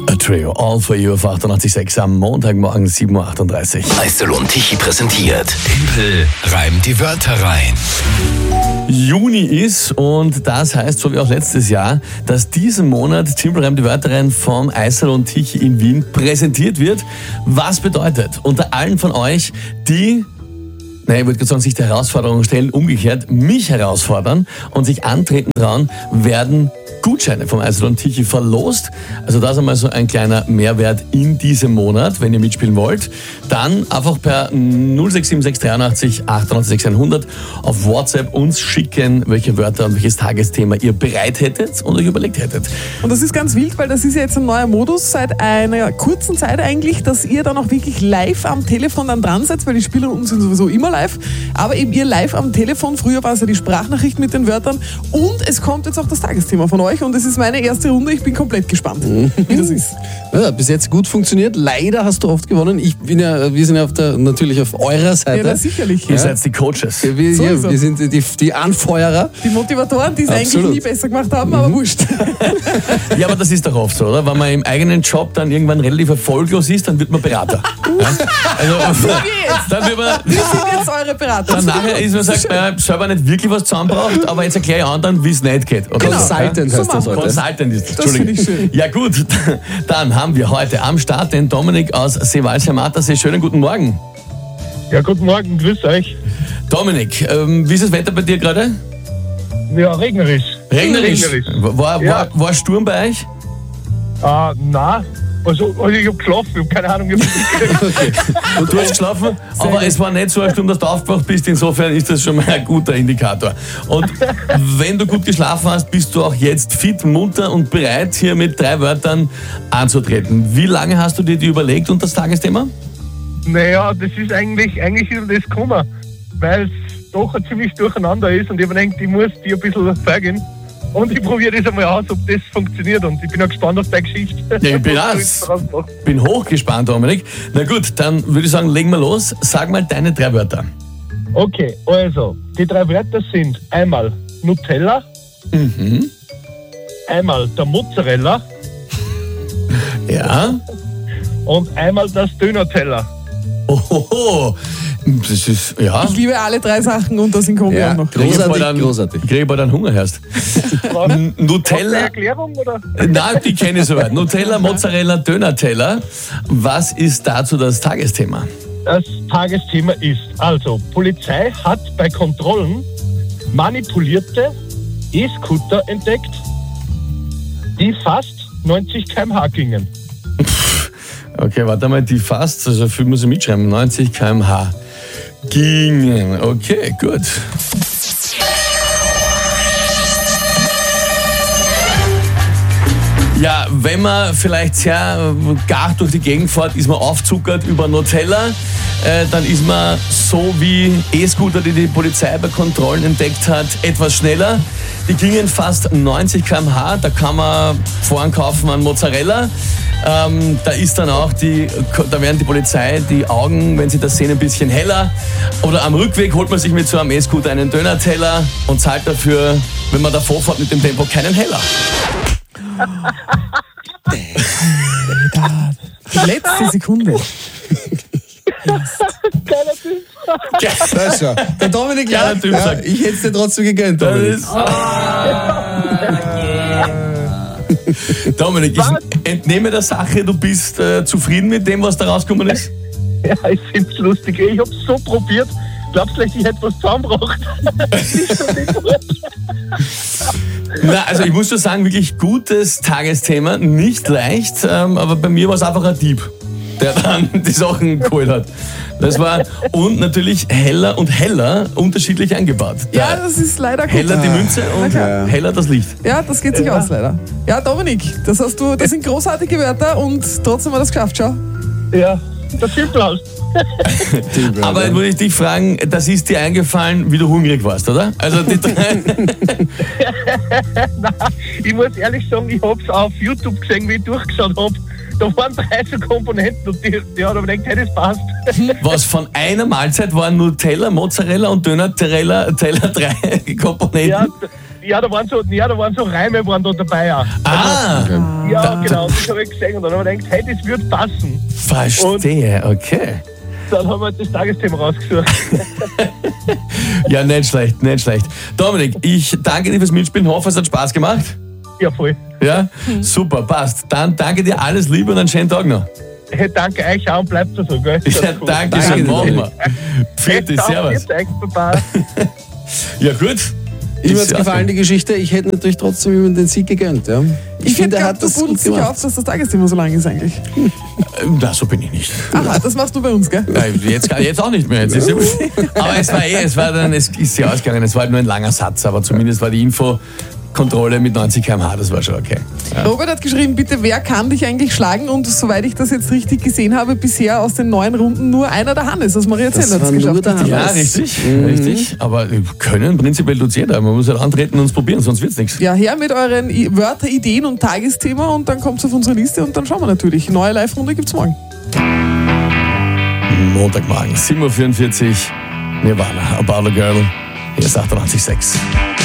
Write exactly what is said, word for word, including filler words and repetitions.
A Trio, All for You auf achtundachtzig Komma sechs am Montagmorgen sieben Uhr achtunddreißig. Eisel und Tichy präsentiert. Tempel reimt die Wörter rein. Juni ist und das heißt, so wie auch letztes Jahr, dass diesen Monat Tempel reimt die Wörter rein vom Eisel und Tichy in Wien präsentiert wird. Was bedeutet, unter allen von euch, die... Nein, ich wollte gerade sagen, sich der Herausforderung stellen, umgekehrt mich herausfordern und sich antreten trauen, werden Gutscheine vom Eisel und Tichy verlost. Also das ist einmal so ein kleiner Mehrwert in diesem Monat, wenn ihr mitspielen wollt. Dann einfach per null sechs sieben sechs dreiundachtzig achtundachtzig sechshundert auf WhatsApp uns schicken, welche Wörter und welches Tagesthema ihr bereit hättet und euch überlegt hättet. Und das ist ganz wild, weil das ist ja jetzt ein neuer Modus seit einer kurzen Zeit eigentlich, dass ihr dann auch wirklich live am Telefon dann dran seid, weil die Spieler und uns sind sowieso immer live, aber eben ihr live am Telefon. Früher war es ja die Sprachnachricht mit den Wörtern und es kommt jetzt auch das Tagesthema von euch und es ist meine erste Runde. Ich bin komplett gespannt, wie das ist. Ja, bis jetzt gut funktioniert. Leider hast du oft gewonnen. Ich bin ja, wir sind ja auf der, natürlich auf eurer Seite. Ja, na, sicherlich. Ihr Ja. seid die Coaches. Wir, So ja, ist er. wir sind die, die Anfeuerer. Die Motivatoren, die es eigentlich Absolut. nie besser gemacht haben, aber wurscht. Ja, aber das ist doch oft so, oder? Wenn man im eigenen Job dann irgendwann relativ erfolglos ist, dann wird man Berater. Ja? Also, dann wird man... Wir sind jetzt eure Berater. Dann nachher ist man sagt, man selber nicht wirklich was zusammenbraucht, aber jetzt erkläre ich anderen, wie es nicht geht. Oder Genau. so. Consultant So heißt das machen wir heute. Consultant ist das. Das finde ich Entschuldigung. schön. Ja gut, dann haben wir heute am Start den Dominik aus Seewaldsheim-Attersee. Schönen guten Morgen. Ja, guten Morgen, grüß euch. Dominik, ähm, wie ist das Wetter bei dir gerade? Ja, regnerisch. Regnerisch. Regnerisch. War, Ja. war, war Sturm bei euch? Ah, nein. Also, also ich hab geschlafen, ich hab keine Ahnung. Ich hab Und du hast geschlafen, aber gut. es war nicht so ein Sturm, dass du aufgewacht bist. Insofern ist das schon mal ein guter Indikator. Und wenn du gut geschlafen hast, bist du auch jetzt fit, munter und bereit, hier mit drei Wörtern anzutreten. Wie lange hast du dir die überlegt und das Tagesthema? naja, das ist eigentlich, eigentlich ist mir das gekommen, weil es doch ein ziemlich durcheinander ist und ich hab gedacht, ich muss die ein bisschen vergehen. Und ich probiere das einmal aus, ob das funktioniert und ich bin auch gespannt auf deine Geschichte. Ja, ich bin Was du auch. jetzt draus machst. Bin hochgespannt, Dominik. Na gut, dann würde ich sagen, legen wir los. Sag mal deine drei Wörter. Okay, also, die drei Wörter sind einmal Nutella, Mhm. einmal der Mozzarella Ja. und einmal das Döner-Teller. Ohoho. Das ist, ja. Ich liebe alle drei Sachen und das in Kombi Ja, auch noch. Krieg ich großartig, bald einen- großartig. Krieg ich bald einen Hunger erst. Was? Eine Nutella. Erklärung, oder? Nein, die kenne ich soweit. Nutella, Mozzarella, Döner-Teller. Was ist dazu das Tagesthema? Das Tagesthema ist, also, Polizei hat bei Kontrollen manipulierte E-Scooter entdeckt, die fast neunzig Kilometer pro Stunde gingen. Okay, warte mal, die fast, also viel muss ich mitschreiben, neunzig Kilometer pro Stunde gingen. Okay, gut. Ja, wenn man vielleicht sehr äh, gar durch die Gegend fährt, ist man aufzuckert über Nutella. Äh, dann ist man so wie E-Scooter, die die Polizei bei Kontrollen entdeckt hat, etwas schneller. Die gingen fast neunzig Kilometer pro Stunde. Da kann man vorn kaufen an Mozzarella. Ähm, da ist dann auch die, da werden die Polizei die Augen, wenn sie das sehen, ein bisschen heller. Oder am Rückweg holt man sich mit so einem E-Scooter einen Döner-Teller und zahlt dafür, wenn man davor fährt mit dem Tempo, keinen Heller. Die letzte Sekunde. Geiler Typ. Das schon. Der Dominik Ja, lacht. Typ Ja, sagt- ich hätte es dir trotzdem gegönnt, Das Dominik. ist Dominik, ich entnehme der Sache, du bist äh, zufrieden mit dem, was da rausgekommen ist? Ja, ich find's lustig. Ich hab's so probiert. Glaubst du, ich hätte was zusammengebracht? Nicht so gut. Na, also ich muss schon sagen, wirklich gutes Tagesthema, nicht leicht, ähm, aber bei mir war es einfach ein Dieb, der dann die Sachen geholt hat. Das war, und natürlich heller und heller unterschiedlich eingebaut. Ja, Der das ist leider gut. heller die Münze und klar. heller das Licht. Ja, das geht sich aus leider. Ja, Dominik, das hast du, das sind großartige Wörter und trotzdem haben wir das geschafft, schau. Ja, der Simpelhaus. Aber jetzt muss ich dich fragen, das ist dir eingefallen, wie du hungrig warst, oder? Also die drei, Nein, ich muss ehrlich sagen, ich hab's auf YouTube gesehen, wie ich durchgeschaut hab. Da waren drei so Komponenten und die, die hat aber gedacht, hey, das passt. was von einer Mahlzeit waren Nutella, Mozzarella und Döner-Teller, Teller, drei Komponenten. Ja, Ja, da waren so, ja, da waren so Reime waren da dabei auch. Ah, Ja, Da- genau, das habe ich gesehen und dann habe ich gedacht, hey, das wird passen. verstehe, okay. Dann haben wir das Tagesthema rausgesucht. Ja, nicht schlecht, nicht schlecht. Dominik, ich danke dir fürs Mitspielen, hoffe, es hat Spaß gemacht. Ja, voll. Ja, super, passt. Dann danke dir, alles Liebe und einen schönen Tag noch. Hey, danke euch auch und bleibt so, gell? Ja, danke Danke schön, dir, machen wir. Hey, Vierte, ciao, servus. viert euch, Baba. Ja, gut. Ihm hat Ist es gefallen, die Geschichte. Ich hätte natürlich trotzdem ihm den Sieg gegönnt. Ja. Ich, finde, finde, er glaub, hat du das gut wunderst dich gemacht. auf, dass das Tagesthema so lang ist eigentlich. Na, so bin ich nicht. Aha, das machst du bei uns, gell? Nein, jetzt, jetzt auch nicht mehr. Jetzt ist ja, aber es war eh, es war dann, es ist ja ausgegangen, es war halt nur ein langer Satz, aber zumindest war die Infokontrolle mit neunzig Kilometer pro Stunde, das war schon okay. Ja. Robert hat geschrieben, bitte, wer kann dich eigentlich schlagen? Und soweit ich das jetzt richtig gesehen habe, bisher aus den neun Runden nur einer der Hannes aus Maria Zell Das hat es war nur geschafft. der Hannes. Ja, Was? richtig, Mhm. richtig. Aber können prinzipiell tut's jeder. Man muss halt antreten und es probieren, sonst wird's nichts. Ja, her mit euren I- Wörter, Ideen und Tagesthema und dann kommt's auf unsere Liste und dann schauen wir natürlich. Neue Live-Runde gibt's morgen. Montagmorgen, sieben Uhr vierundvierzig, Nirvana, About a Girl. Hier ist achtundachtzig Komma sechs.